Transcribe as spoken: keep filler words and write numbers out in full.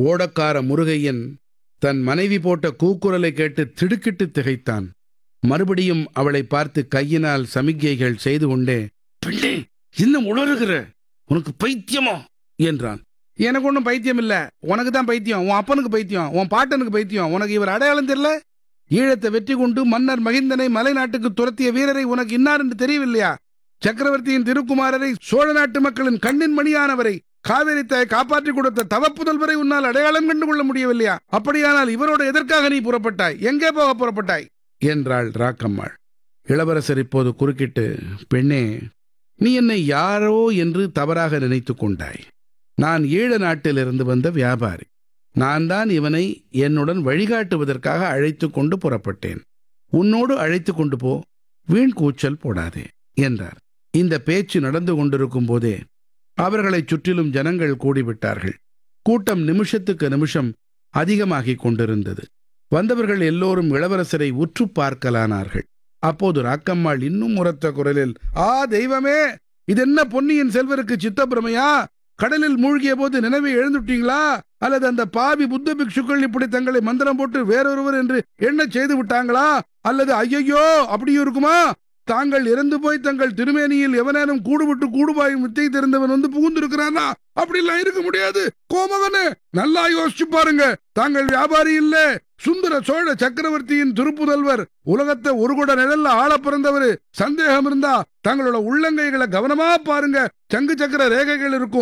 ஓடக்கார முருகையன் தன் மனைவி போட்ட கூக்குரலை கேட்டு திடுக்கிட்டு திகைத்தான். மறுபடியும் அவளை பார்த்து கையினால் சமிக்ஞைகள் செய்து கொண்டே, பெண்ணே, இன்னும் உளறுகிற, உனக்கு பைத்தியமா என்றான். எனக்கு ஒன்றும் பைத்தியம் இல்ல, உனக்கு தான் பைத்தியம், உன் அப்பனுக்கு பைத்தியம், உன் பாட்டனுக்கு பைத்தியம். உனக்கு இவர் அடையாளம் தெரியல? ஈழத்தை வெற்றி கொண்டு மன்னர் மகிந்தனை மலை நாட்டுக்கு துரத்திய வீரரை உனக்கு இன்னார் என்று தெரியவில்லையா? சக்கரவர்த்தியின் திருக்குமாரரை, சோழ நாட்டு மக்களின் கண்ணின் மணியானவரை, காவிரி தாய் காப்பாற்றி கொடுத்த தவப்புதல்வரை உன்னால் அடையாளம் கண்டு கொள்ள முடியவில்லையா? அப்படியானால் இவரோடு எதற்காக நீ புறப்பட்டாய்? எங்கே போக புறப்பட்டாய் என்றாள் ராக்கம்மாள். இளவரசர் இப்போது குறுக்கிட்டு, பெண்ணே, நீ என்னை யாரோ என்று தவறாக நினைத்து கொண்டாய். நான் ஈழ நாட்டிலிருந்து வந்த வியாபாரி. நான் தான் இவனை என்னுடன் வழிகாட்டுவதற்காக அழைத்து கொண்டு புறப்பட்டேன். உன்னோடு அழைத்து கொண்டு போ, வீண் கூச்சல் போடாதே என்றார். இந்த பேச்சு நடந்து கொண்டிருக்கும் போதே அவர்களைச் சுற்றிலும் ஜனங்கள் கூடிவிட்டார்கள். கூட்டம் நிமிஷத்துக்கு நிமிஷம் அதிகமாகிக் கொண்டிருந்தது. வந்தவர்கள் எல்லோரும் இளவரசரை உற்று பார்க்கலானார்கள். அப்போது ராக்கம்மாள் இன்னும் உரத்த குரலில், ஆ தெய்வமே, இதென்ன பொன்னியின் செல்வருக்கு சித்தப்பிரமையா? கடலில் மூழ்கிய போது நினைவை எழுந்துட்டீங்களா? அல்லது அந்த பாவி புத்த பிக்ஷுக்கள் இப்படி தங்களை மந்திரம் போட்டு வேறொருவர் என்று எண்ண செய்து விட்டாங்களா? அல்லது ஐயையோ அப்படியும் இருக்குமா? தாங்கள் இறந்து போய் தங்கள் திருமேனியில் எவனேனும் கூடுபட்டு கூடுபாயும் வித்தை தெரிந்தவன் வந்து புகுந்திருக்கிறானா? அப்படிலாம் இருக்க முடியாது. கோமகனே, நல்லா யோசிச்சு பாருங்க. தாங்கள் வியாபாரி இல்ல, சுந்தர சோழ சக்கரவர்த்தியின் திருப்புதல்வர். உலகத்தை ஒரு கூட நிழல்ல ஆள பிறந்தவர். சந்தேகம் இருந்தா தங்களோட உள்ளங்கைகளை கவனமா பாருங்க. சங்கு சக்கர ரேகைகள் இருக்கும்.